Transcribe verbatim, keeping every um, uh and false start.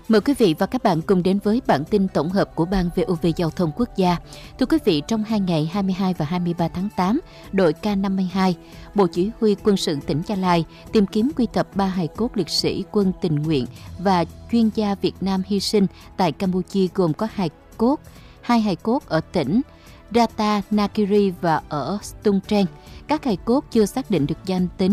Mời quý vị và các bạn cùng đến với bản tin tổng hợp của Ban vê o vê Giao thông Quốc gia. Thưa quý vị, trong hai ngày hai mươi hai và hai mươi ba tháng tám, đội K năm mươi hai, Bộ Chỉ huy Quân sự tỉnh Gia Lai tìm kiếm quy tập ba hài cốt liệt sĩ quân tình nguyện và chuyên gia Việt Nam hy sinh tại Campuchia, gồm có hài cốt, hai hài cốt ở tỉnh Ratanakiri và ở Stung Treng. Các hài cốt chưa xác định được danh tính